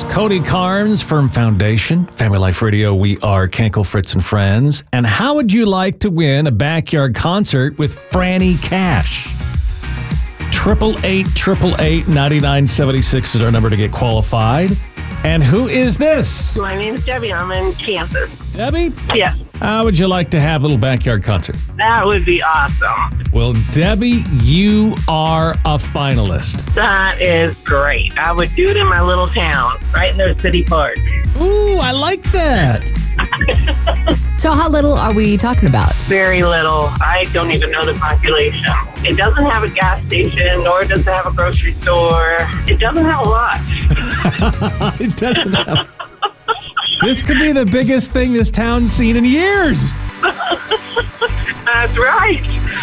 Cody Carnes, Firm Foundation, Family Life Radio. We are Kenkel, Fritz, and Friends. And how would you like to win a backyard concert with Franny Cash? 888-888-9976 is our number to get qualified. And who is this? My name is Debbie. I'm in Kansas. Debbie? Yes. How would you like to have a little backyard concert? That would be awesome. Well, Debbie, you are a finalist. That is great. I would do it in my little town, right in their city park. Ooh, I like that. So how little are we talking about? Very little. I don't even know the population. It doesn't have a gas station, nor does it have a grocery store. It doesn't have a lot. It doesn't have... This could be the biggest thing this town's seen in years. That's right.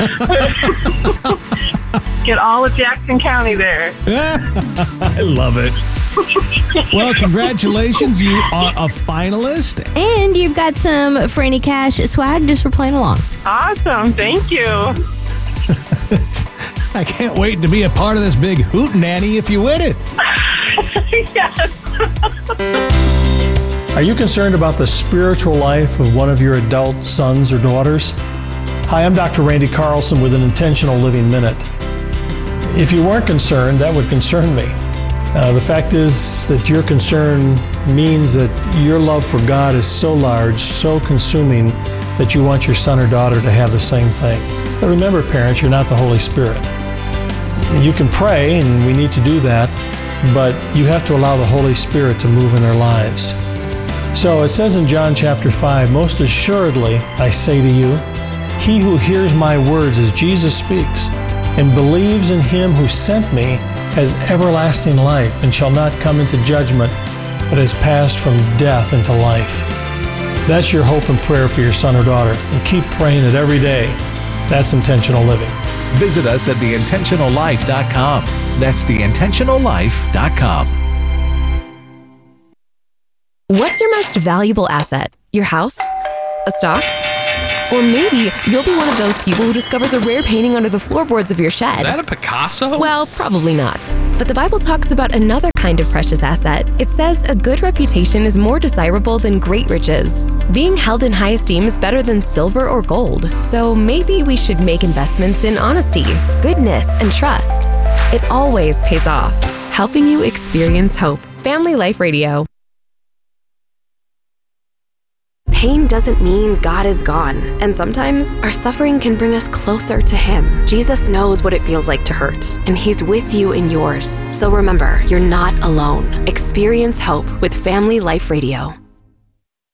Get all of Jackson County there. I love it. Well, congratulations. You are a finalist. And you've got some Franny Cash swag just for playing along. Awesome. Thank you. I can't wait to be a part of this big hootenanny if you win it. Yes. Are you concerned about the spiritual life of one of your adult sons or daughters? Hi, I'm Dr. Randy Carlson with an Intentional Living Minute. If you weren't concerned, that would concern me. The fact is that your concern means that your love for God is so large, so consuming, that you want your son or daughter to have the same thing. But remember, parents, you're not the Holy Spirit. You can pray, and we need to do that, but you have to allow the Holy Spirit to move in their lives. So it says in John chapter 5, most assuredly I say to you, he who hears my words as Jesus speaks and believes in him who sent me has everlasting life and shall not come into judgment, but has passed from death into life. That's your hope and prayer for your son or daughter, and keep praying it every day. That's intentional living. Visit us at theintentionallife.com. That's theintentionallife.com. What's your most valuable asset? Your house? A stock? Or maybe you'll be one of those people who discovers a rare painting under the floorboards of your shed. Is that a Picasso? Well, probably not. But the Bible talks about another kind of precious asset. It says a good reputation is more desirable than great riches. Being held in high esteem is better than silver or gold. So maybe we should make investments in honesty, goodness, and trust. It always pays off, helping you experience hope. Family Life Radio. Pain doesn't mean God is gone, and sometimes our suffering can bring us closer to Him. Jesus knows what it feels like to hurt, and He's with you in yours. So remember, you're not alone. Experience hope with Family Life Radio.